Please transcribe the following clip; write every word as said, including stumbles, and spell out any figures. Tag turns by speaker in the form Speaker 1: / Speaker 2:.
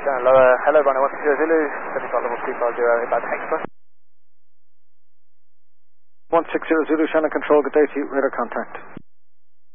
Speaker 1: Channel lower, hello, runner one six zero Zulu, seventy-five level three five zero, about Express.
Speaker 2: one six zero Zulu, Shannon Control, good day to you, radar contact.